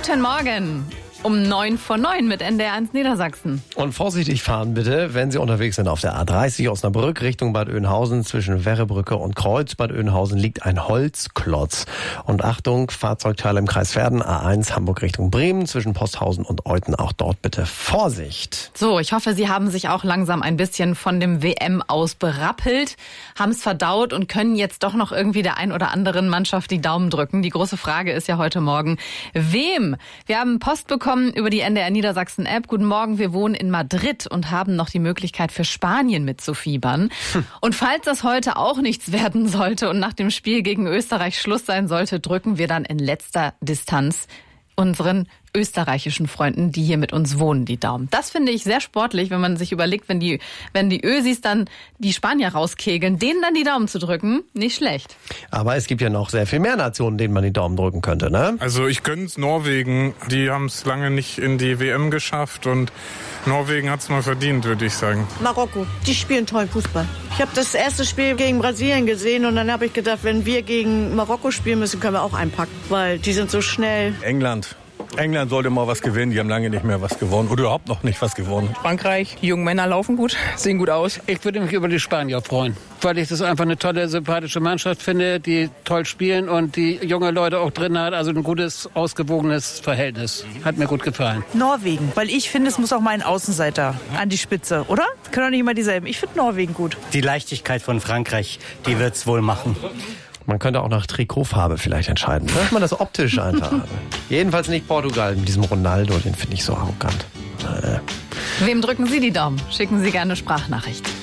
Guten Morgen. Um 9:09 mit NDR1 Niedersachsen. Und vorsichtig fahren bitte, wenn Sie unterwegs sind auf der A30 Osnabrück Richtung Bad Oeynhausen. Zwischen Werrebrücke und Kreuz Bad Oeynhausen liegt ein Holzklotz. Und Achtung, Fahrzeugteile im Kreis Verden, A1 Hamburg Richtung Bremen, zwischen Posthausen und Euthen. Auch dort bitte Vorsicht. So, ich hoffe, Sie haben sich auch langsam ein bisschen von dem WM aus berappelt, haben es verdaut und können jetzt doch noch irgendwie der ein oder anderen Mannschaft die Daumen drücken. Die große Frage ist ja heute Morgen, wem? Wir haben Post bekommen über die NDR Niedersachsen App. Guten Morgen, wir wohnen in Madrid und haben noch die Möglichkeit für Spanien mitzufiebern. Und falls das heute auch nichts werden sollte und nach dem Spiel gegen Österreich Schluss sein sollte, drücken wir dann in letzter Distanz unseren österreichischen Freunden, die hier mit uns wohnen, die Daumen. Das finde ich sehr sportlich, wenn man sich überlegt, wenn die Ösis dann die Spanier rauskegeln, denen dann die Daumen zu drücken, nicht schlecht. Aber es gibt ja noch sehr viel mehr Nationen, denen man die Daumen drücken könnte, ne? Also ich gönn's Norwegen. Die haben es lange nicht in die WM geschafft und Norwegen hat's mal verdient, würde ich sagen. Marokko, die spielen tollen Fußball. Ich habe das erste Spiel gegen Brasilien gesehen und dann habe ich gedacht, wenn wir gegen Marokko spielen müssen, können wir auch einpacken, weil die sind so schnell. England sollte mal was gewinnen, die haben lange nicht mehr was gewonnen oder überhaupt noch nicht was gewonnen. Frankreich, die jungen Männer laufen gut, sehen gut aus. Ich würde mich über die Spanier freuen, weil ich das einfach eine tolle, sympathische Mannschaft finde, die toll spielen und die junge Leute auch drin hat, also ein gutes, ausgewogenes Verhältnis. Hat mir gut gefallen. Norwegen, weil ich finde, es muss auch mal ein Außenseiter an die Spitze, oder? Können doch nicht immer dieselben. Ich finde Norwegen gut. Die Leichtigkeit von Frankreich, die wird's wohl machen. Man könnte auch nach Trikotfarbe vielleicht entscheiden. Dass man das optisch einfach hat. Jedenfalls nicht Portugal mit diesem Ronaldo, den finde ich so arrogant. Wem drücken Sie die Daumen? Schicken Sie gerne Sprachnachricht.